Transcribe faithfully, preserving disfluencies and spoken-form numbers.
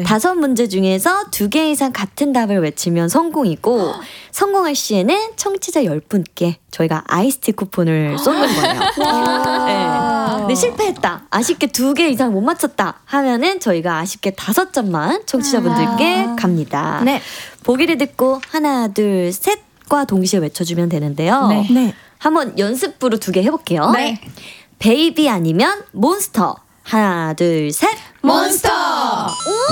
네. 다섯 문제 중에서 두 개 이상 같은 답을 외치면 성공이고 성공할 시에는 청취자 열 분께 저희가 아이스티 쿠폰을 쏘는 거예요. 네. 근데 실패했다. 아쉽게 두 개 이상 못 맞췄다 하면은 저희가 아쉽게 다섯 점만 청취자분들께 아. 갑니다. 네. 보기를 듣고 하나, 둘, 셋과 동시에 외쳐주면 되는데요. 네. 네. 한번 연습부로 두 개 해볼게요. 네. 베이비 아니면 몬스터. 하나, 둘, 셋. 몬스터.